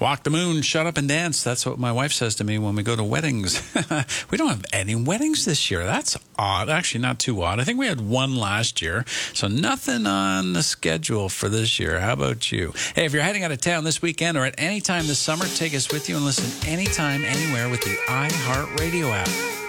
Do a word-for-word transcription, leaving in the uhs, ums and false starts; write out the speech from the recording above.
Walk the moon, shut up and dance. That's what my wife says to me when we go to weddings. We don't have any weddings this year. That's odd. Actually, not too odd. I think we had one last year, so nothing on the schedule for this year. How about you? Hey, if you're heading out of town this weekend or at any time this summer, take us with you and listen anytime, anywhere with the iHeartRadio app.